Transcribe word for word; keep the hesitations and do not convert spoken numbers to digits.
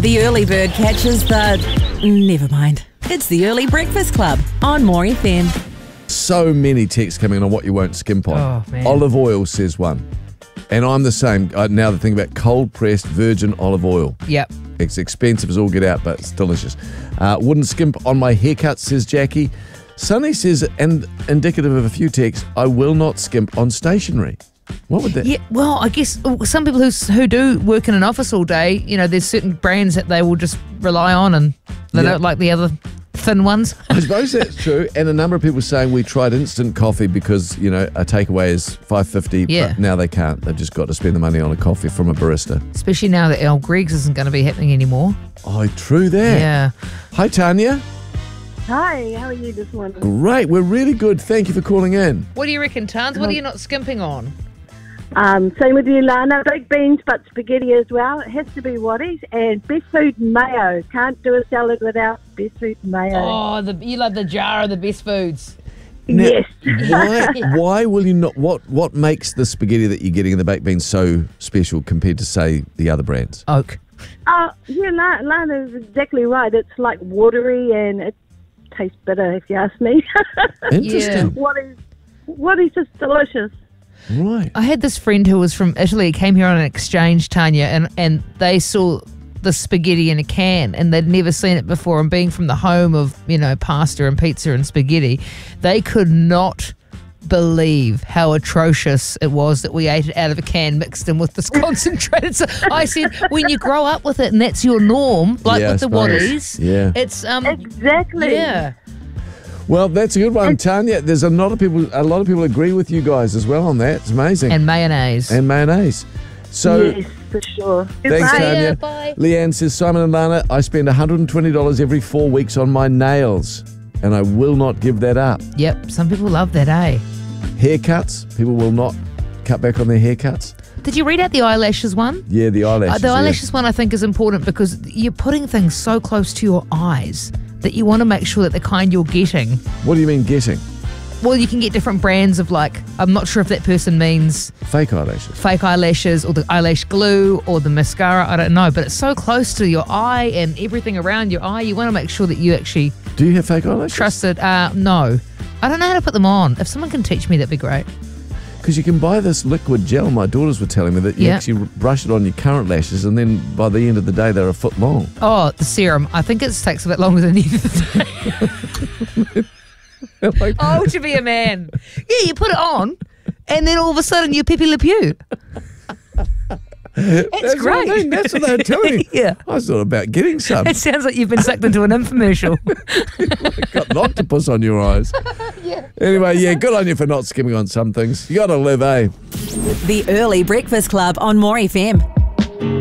The early bird catches the... Never mind. It's the Early Breakfast Club on More F M. So many texts coming in on what you won't skimp on. Oh, man. Olive oil, says one. And I'm the same. Uh, now the thing about cold-pressed virgin olive oil. Yep. It's expensive as all get out, but it's delicious. Uh, wouldn't skimp on my haircut, says Jackie. Sunny says, and indicative of a few texts, I will not skimp on stationery. What would that... Yeah, well, I guess some people who who do work in an office all day, you know, there's certain brands that they will just rely on and they Yeah. don't like the other thin ones. I suppose that's true. And a number of people saying we tried instant coffee because, you know, a takeaway is five fifty, Yeah. but now they can't. They've just got to spend the money on a coffee from a barista. Especially now that El Greg's isn't going to be happening anymore. Oh, true that. Yeah. Hi, Tanya. Hi, how are you this morning? Great. We're really good. Thank you for calling in. What do you reckon, Tans? What are you not skimping on? Um, same with you, Lana. Baked beans, but spaghetti as well. It has to be Waddies. And best food mayo. Can't do a salad without best food mayo. Oh, the, you love the jar of the best foods. Yes. Why, why will you not? What What makes the spaghetti that you're getting in the baked beans so special compared to, say, the other brands? Oak. Oh, yeah, La- Lana's exactly right. It's like watery and it tastes bitter, if you ask me. Interesting. Waddies, Waddies is delicious. Right. I had this friend who was from Italy, came here on an exchange, Tanya, and, and they saw the spaghetti in a can and they'd never seen it before. And being from the home of, you know, pasta and pizza and spaghetti, they could not believe how atrocious it was that we ate it out of a can mixed in with this concentrated. So I said, when you grow up with it and that's your norm, like Yeah, I with the suppose. Waddies, Yeah. it's um Exactly. yeah. Well, that's a good one, Tanya. There's a lot of people. A lot of people agree with you guys as well on that. It's amazing. And mayonnaise. And mayonnaise. So. Yes, for sure. Thanks, Goodbye. Tanya. bye. Leanne says, Simon and Lana, I spend one hundred twenty dollars every four weeks on my nails, and I will not give that up. Yep, some people love that, eh? Haircuts, people will not cut back on their haircuts. Did you read out the eyelashes one? Yeah, the eyelashes. Uh, the yeah. eyelashes one I think is important because you're putting things so close to your eyes that you want to make sure that the kind you're getting. What do you mean getting? Well, you can get different brands of like, I'm not sure if that person means Fake eyelashes. fake eyelashes or the eyelash glue or the mascara, I don't know, but it's so close to your eye and everything around your eye, you want to make sure that you actually Do you have fake eyelashes? trust it. Uh, no, I don't know how to put them on. If someone can teach me, that'd be great. Because you can buy this liquid gel, my daughters were telling me, that you Yeah. actually brush it on your current lashes and then by the end of the day they're a foot long. Oh, the serum. I think it takes a bit longer than either the day. Like, Oh, to be a man. Yeah, you put it on, and then all of a sudden you're Pepe Le Pew. It's that's great. What I mean. That's what they're telling me. Yeah. I thought about getting some. It sounds like you've been sucked into an infomercial. Got an octopus on your eyes. Yeah. Anyway, yeah, good on you for not skimming on some things. You got to live, eh? The Early Breakfast Club on More F M.